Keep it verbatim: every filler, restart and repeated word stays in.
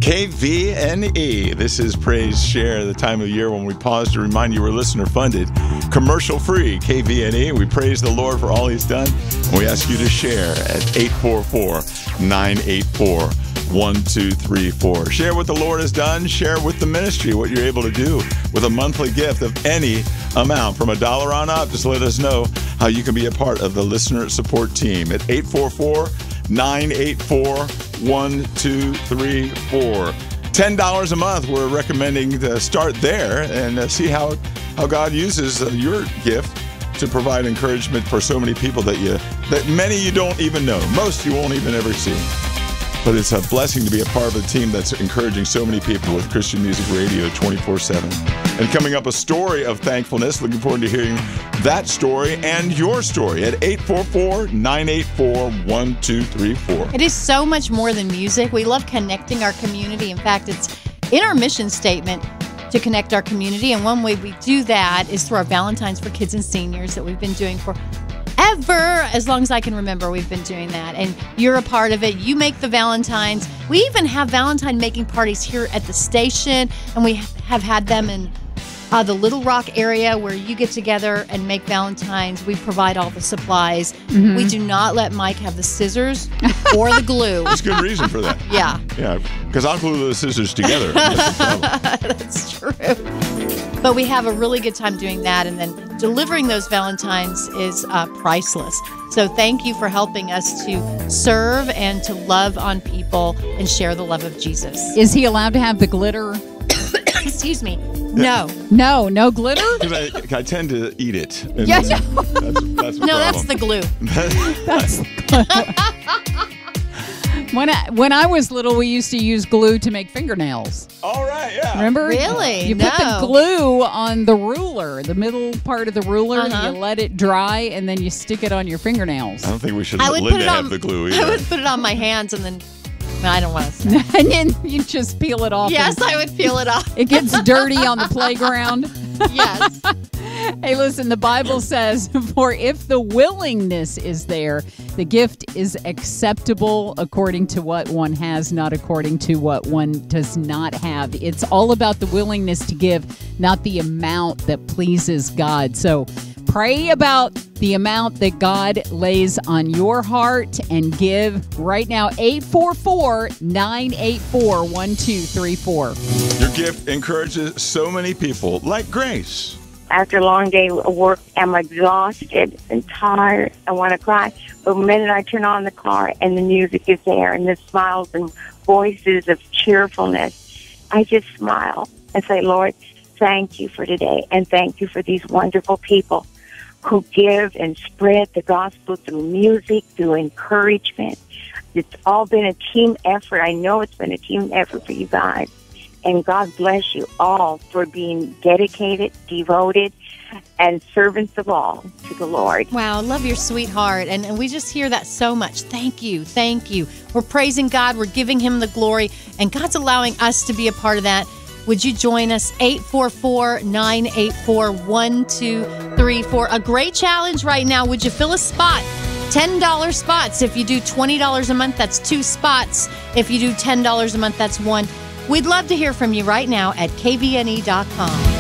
K V N E. This is Praise Share, the time of year when we pause to remind you we're listener-funded, commercial-free K V N E. We praise the Lord for all He's done, and we ask you to share at eight four four, nine eight four, one two three four. Share what the Lord has done. Share with the ministry what you're able to do with a monthly gift of any amount, from a dollar on up. Just let us know how you can be a part of the listener support team at eight four four, nine eight four, one two three four. ten dollars a month. We're recommending to start there and uh, see how, how God uses uh, your gift to provide encouragement for so many people that you that many you don't even know. Most you won't even ever see. But it's a blessing to be a part of a team that's encouraging so many people with Christian Music Radio twenty-four seven. And coming up, a story of thankfulness. Looking forward to hearing that story and your story at eight four four, nine eight four, one two three four. It is so much more than music. We love connecting our community. In fact, it's in our mission statement to connect our community. And one way we do that is through our Valentines for Kids and Seniors that we've been doing for ever, as long as I can remember, we've been doing that. And you're a part of it. You make the Valentines. We even have Valentine making parties here at the station, and we have had them in uh, the Little Rock area where you get together and make Valentines. We provide all the supplies. Mm-hmm. We do not let Mike have the scissors or the glue. There's good reason for that. Yeah. Yeah, because I'll glue the scissors together. That's the problem. That's true. But we have a really good time doing that, and then delivering those Valentines is uh, priceless. So thank you for helping us to serve and to love on people and share the love of Jesus. Is he allowed to have the glitter? Excuse me. No. No, no glitter? Because I, I tend to eat it. And Yeah, that's, no. that's, that's the No, that's problem. the glue. That's when I when I was little, we used to use glue to make fingernails. All right, yeah. Remember? Really? You No. put the glue on the ruler, the middle part of the ruler, Uh-huh. you let it dry, and then you stick it on your fingernails. I don't think we should I let would put Linda it on. have the glue I either. would put it on my hands and then. No, I don't want to say. And then you just peel it off. Yes, and I would peel it off. It gets dirty on the playground. Yes. Hey, listen, the Bible says, for if the willingness is there, the gift is acceptable according to what one has, not according to what one does not have. It's all about the willingness to give, not the amount that pleases God. So pray about the amount that God lays on your heart and give right now. eight four four, nine eight four, one two three four. Your gift encourages so many people, like Grace. After a long day of work, I'm exhausted and tired. I want to cry. But the minute I turn on the car and the music is there and the smiles and voices of cheerfulness, I just smile and say, Lord, thank you for today. And thank you for these wonderful people who give and spread the gospel through music, through encouragement. It's all been a team effort. I know it's been a team effort for you guys. And God bless you all for being dedicated, devoted, and servants of all to the Lord. Wow, love your sweetheart. And, and we just hear that so much. Thank you. Thank you. We're praising God. We're giving him the glory. And God's allowing us to be a part of that. Would you join us? eight four four, nine eight four, one two three four. A great challenge right now. Would you fill a spot? ten dollars spots. If you do twenty dollars a month, that's two spots. If you do ten dollars a month, that's one. We'd love to hear from you right now at K V N E dot com.